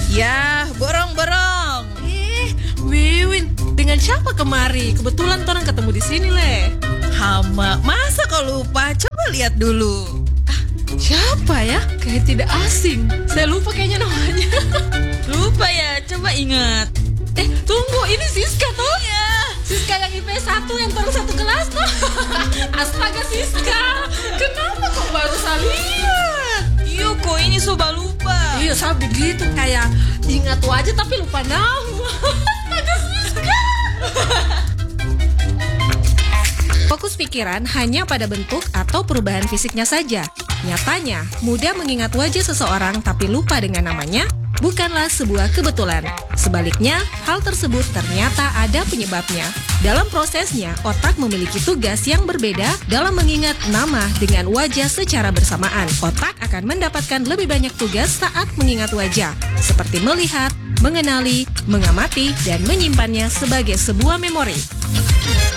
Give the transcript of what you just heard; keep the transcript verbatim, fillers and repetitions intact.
Ya, borong-borong. Eh, Wiwin, dengan siapa kemari? Kebetulan orang ketemu di sini, Le. Hama, masa kau lupa? Coba lihat dulu. Ah, siapa ya? Kayak tidak asing. Saya lupa kayaknya namanya. Lupa ya, coba ingat. Eh, tunggu, ini Siska toh? Iya. Siska yang I P S satu yang baru satu kelas toh. Astaga Siska, kenapa kok baru saya lihat? Iya, kok ini soba lupa. Iya, saya begitu kayak ingat wajah tapi lupa nama. Astaga Siska. Fokus pikiran hanya pada bentuk atau perubahan fisiknya saja. Nyatanya, mudah mengingat wajah seseorang tapi lupa dengan namanya bukanlah sebuah kebetulan. Sebaliknya, hal tersebut ternyata ada penyebabnya. Dalam prosesnya, otak memiliki tugas yang berbeda dalam mengingat nama dengan wajah secara bersamaan. Otak akan mendapatkan lebih banyak tugas saat mengingat wajah, seperti melihat, mengenali, mengamati, dan menyimpannya sebagai sebuah memori.